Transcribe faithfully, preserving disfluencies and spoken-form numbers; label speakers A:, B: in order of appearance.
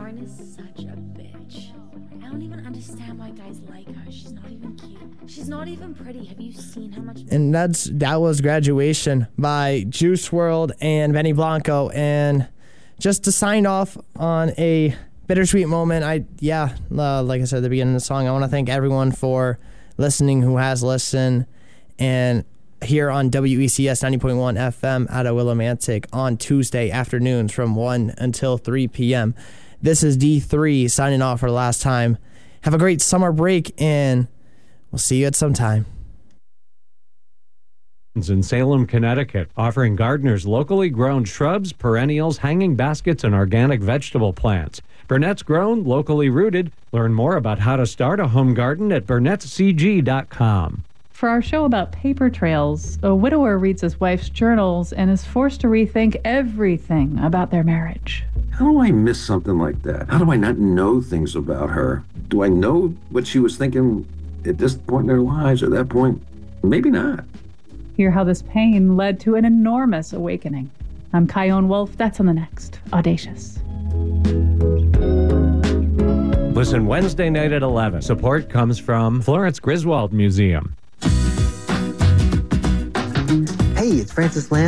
A: Lauren is such a bitch. I don't even understand why guys like her. She's not even cute. She's not even pretty. Have you seen how much...
B: And that's that was Graduation by Juice world and Benny Blanco. And just to sign off on a bittersweet moment, I, yeah, uh, like I said at the beginning of the song, I want to thank everyone for listening who has listened. And here on W E C S ninety point one F M out of Willimantic on Tuesday afternoons from one until three p.m. This is D three signing off for the last time. Have a great summer break, and we'll see you at some time.
C: In Salem, Connecticut, offering gardeners locally grown shrubs, perennials, hanging baskets, and organic vegetable plants. Burnett's Grown, locally rooted. Learn more about how to start a home garden at burnett c g dot com.
D: For our show about paper trails, a widower reads his wife's journals and is forced to rethink everything about their marriage.
E: How do I miss something like that? How do I not know things about her? Do I know what she was thinking at this point in their lives or that point? Maybe not.
D: Hear how this pain led to an enormous awakening. I'm Kyone Wolf. That's on the next Audacious.
C: Listen Wednesday night at eleven. Support comes from Florence Griswold Museum.
F: Hey, it's Francis Lamb.